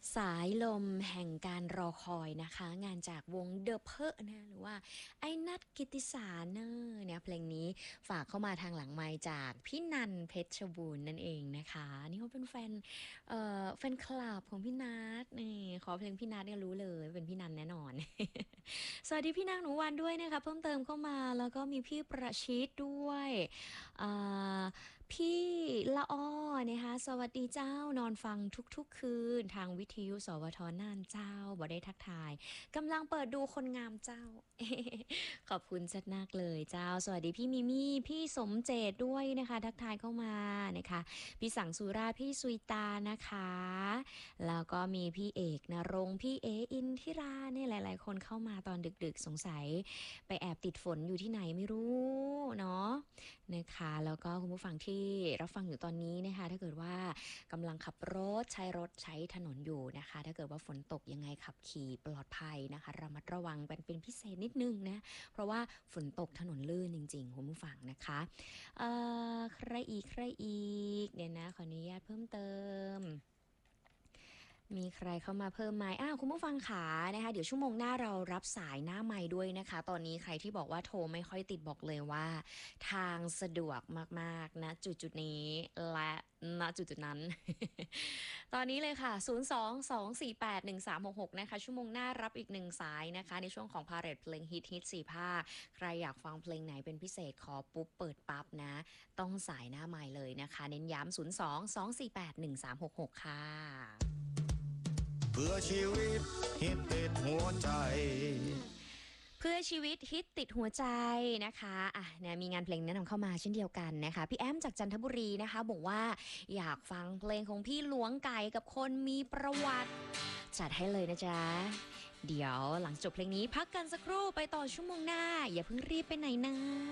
สายลมแห่งการรอคอยนะคะงานจากวงเดอะเพอนะหรือว่าไอ้นัทกิตติสารเนอะเนี่ยเพลงนี้ฝากเข้ามาทางหลังไมค์จากพี่นันเพชรบูรณ์นั่นเองนะคะนี่เขาเป็นแฟนคลับของพี่นัทนี่ขอเพลงพี่นัทเนี่ยรู้เลยเป็นพี่นันแน่นอน สวัสดีพี่นางหนูวันด้วยนะคะเพิ่มเติมเข้ามาแล้วก็มีพี่ประชิดด้วยอ่าพี่ละอ้อนะคะสวัสดีเจ้านอนฟังทุกๆคืนทางวิทยุสวทน่านเจ้าบ่ได้ทักทายกำลังเปิดดูคนงามเจ้าขอบคุณจัดนักเลยเจ้าสวัสดีพี่มิมี่พี่สมเจตด้วยนะคะทักทายเข้ามานะคะพี่สังสุราพี่สุยตานะคะแล้วก็มีพี่เอกนรงค์พี่เออินทิราเนี่ยหลายๆคนเข้ามาตอนดึกๆสงสัยไปแอบติดฝนอยู่ที่ไหนไม่รู้เนาะ นะคะแล้วก็คุณผู้ฟังที่รับฟังอยู่ตอนนี้นะคะถ้าเกิดว่ากำลังขับรถใช้ถนนอยู่นะคะถ้าเกิดว่าฝนตกยังไงขับขี่ปลอดภัยนะคะระมัดระวังเป็นพิเศษนิดนึงนะเพราะว่าฝนตกถนนลื่นจริงๆคุณผู้ฟังนะคะใครอีกเดี๋ยวนะขออนุญาตเพิ่มเติม มีใครเข้ามาเพิ่มไหมคุณผู้ฟังขานะคะเดี๋ยวชั่วโมงหน้าเรารับสายหน้าไมค์ด้วยนะคะตอนนี้ใครที่บอกว่าโทรไม่ค่อยติดบอกเลยว่าทางสะดวกมากๆนะจุดนี้และณจุดนั้น ตอนนี้เลยค่ะ022481366นะคะชั่วโมงหน้ารับอีก1สายนะคะในช่วงของพาเหรดเพลงฮิต4ภาคใครอยากฟังเพลงไหนเป็นพิเศษขอปุ๊บเปิดปั๊บนะต้องสายหน้าไมค์เลยนะคะเน้นย้ำ022481366ค่ะเพื่อชีวิตฮิตติดหัวใจเพื่อชีวิตฮิตติดหัวใจนะคะเนี่ยมีงานเพลงแนะนำเข้ามาเช่นเดียวกันนะคะพี่แอมจากจันทบุรีนะคะบอกว่าอยากฟังเพลงของพี่หลวงไก่กับคนมีประวัติจัดให้เลยนะจ๊ะเดี๋ยวหลังจบเพลงนี้พักกันสักครู่ไปต่อชั่วโมงหน้าอย่าเพิ่งรีบไปไหนนะ